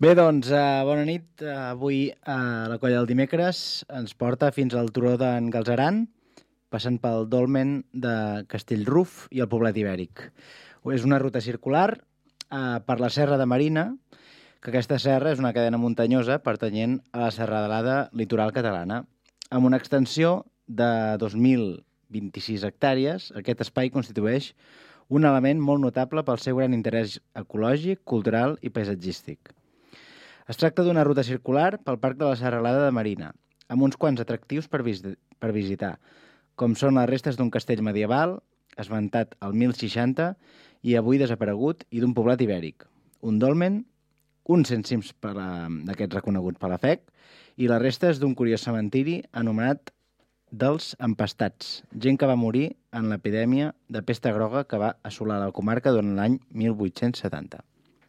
Bé, doncs, bona nit. Avui la colla del dimecres ens porta fins al turó d'en Galzeran, passant pel dolmen de Castellruf i el Poblet Ibèric. És una ruta circular per la Serra de Marina, que aquesta serra és una cadena muntanyosa pertanyent a la serralada litoral catalana. Amb una extensió de 2.026 hectàrees, aquest espai constitueix un element molt notable pel seu gran interès ecològic, cultural i paisatgístic. Es tracta d'una ruta circular pel Parc de la Serralada de Marina, amb uns quants atractius per visitar, com són les restes d'un castell medieval, esmentat al 1060 i avui desaparegut, i d'un poblat ibèric, un dolmen, uns 100 cims d'aquests reconeguts per la FEC, i les restes d'un curiós cementiri anomenat dels Empastats, gent que va morir en l'epidèmia de pesta groga que va assolar la comarca durant l'any 1870.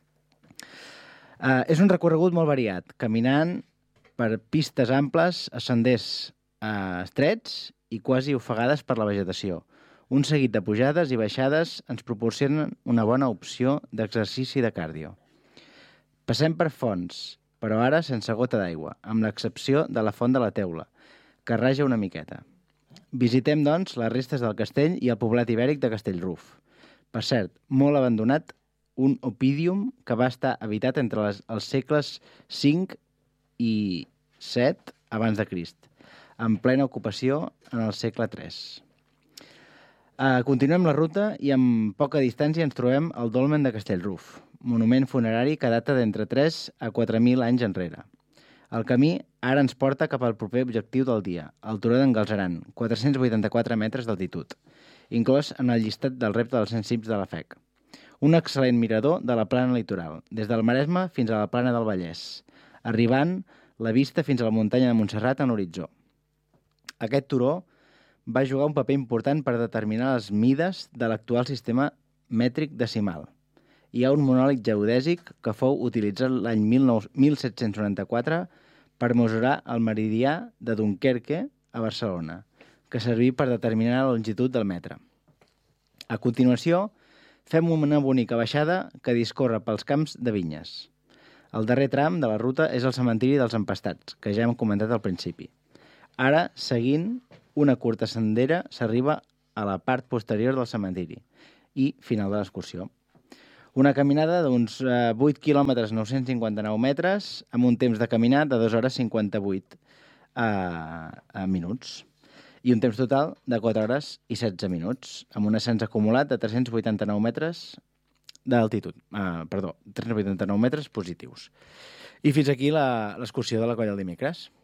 És un recorregut molt variat, caminant per pistes amples, senders estrets i quasi ofegades per la vegetació. Un seguit de pujades i baixades ens proporcionen una bona opció d'exercici de càrdio. Passem per fonts, però ara sense gota d'aigua, amb l'excepció de la font de la Teula, que raja una miqueta. Visitem, doncs, les restes del castell i el poblat ibèric de Castellruf. Per cert, molt abandonat, un opídium que va estar habitat entre els segles V i VII abans de Crist, en plena ocupació en el segle III. Continuem la ruta i amb poca distància ens trobem al dolmen de Castellruf, monument funerari que data d'entre 3 a 4.000 anys enrere. El camí ara ens porta cap al proper objectiu del dia, el turó d'en Galzeran, 484 metres d'altitud, inclòs en el llistat del repte dels 100 cims de la FEC. Un excel·lent mirador de la plana litoral, des del Maresme fins a la plana del Vallès, arribant la vista fins a la muntanya de Montserrat en l'horitzó. Aquest turó va jugar un paper important per determinar les mides de l'actual sistema mètric decimal. Hi ha un monòlit geodèsic que fou utilitzat l'any 1794 per mesurar el meridià de Dunkerque a Barcelona, que serví per determinar la longitud del metre. A continuació, fem una bonica baixada que discorre pels camps de vinyes. El darrer tram de la ruta és el cementiri dels Empastats, que ja hem comentat al principi. Ara, seguint una curta sendera, s'arriba a la part posterior del cementiri i final de l'excursió. Una caminada d'uns 8 quilòmetres 959 metres amb un temps de caminar de 2 hores 58 minuts i un temps total de 4 hores i 16 minuts, amb un ascens acumulat de 389 metres d'altitud, 389 metres positius. I fins aquí l'excursió de la colla del dimecres.